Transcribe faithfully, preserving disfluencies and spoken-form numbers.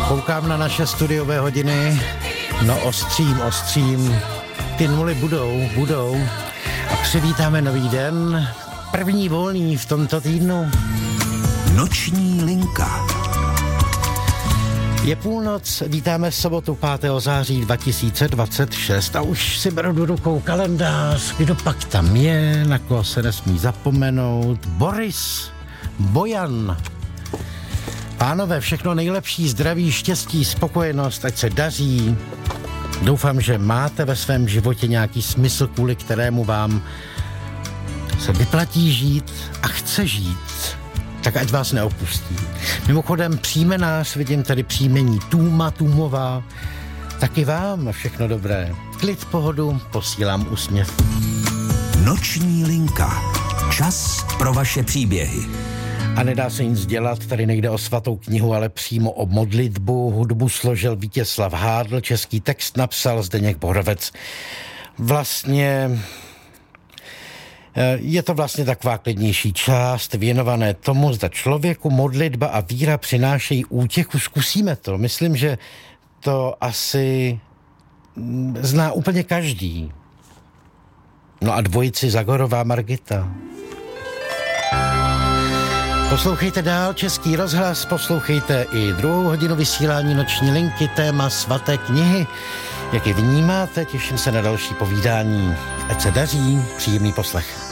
Koukám na naše studiové hodiny, no ostřím, ostřím, ty nuly budou, budou a přivítáme nový den, první volný v tomto týdnu. Noční linka. Je půlnoc, vítáme sobotu pátého září dva tisíce dvacet šest a už si beru do rukou kalendář, kdo pak tam je, na koho se nesmí zapomenout. Boris Bojan. Pánové, všechno nejlepší, zdraví, štěstí, spokojenost, ať se daří. Doufám, že máte ve svém životě nějaký smysl, kvůli kterému vám se vyplatí žít a chce žít. Tak ať vás neopustí. Mimochodem příjmenář, vidím tady příjmení Tůma, Tůmová. Taky vám všechno dobré. Klid, pohodu, posílám úsměv. Noční linka. Čas pro vaše příběhy. A nedá se nic dělat, tady nejde o svatou knihu, ale přímo o modlitbu. Hudbu složil Vítězslav Hádl, český text napsal Zdeněk Borovec. Vlastně... Je to vlastně taková klidnější část věnované tomu, zda člověku modlitba a víra přinášejí útěchu. Zkusíme to. Myslím, že to asi zná úplně každý. No a dvojici Zagorová Margita. Poslouchejte dál Český rozhlas, poslouchejte i druhou hodinu vysílání Noční linky, téma svaté knihy. Jak je vnímáte, těším se na další povídání. Ať se daří, příjemný poslech.